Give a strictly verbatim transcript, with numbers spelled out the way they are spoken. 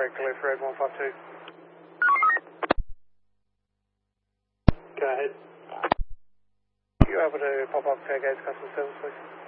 correct, clear for Ed one five two. Go ahead. Are you able to pop up Fairgates Customer Service, please?